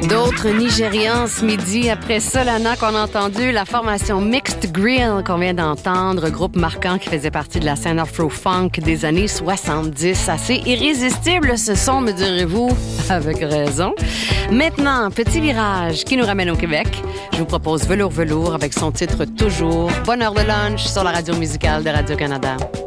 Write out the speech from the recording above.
D'autres Nigérians ce midi, après Solana qu'on a entendu, la formation Mixed Grill qu'on vient d'entendre, groupe marquant qui faisait partie de la scène Afro-Funk des années 70. Assez irrésistible ce son, me direz-vous, avec raison. Maintenant, petit virage qui nous ramène au Québec. Je vous propose Velours Velours avec son titre Toujours. Bonne heure de lunch sur la radio musicale de Radio-Canada.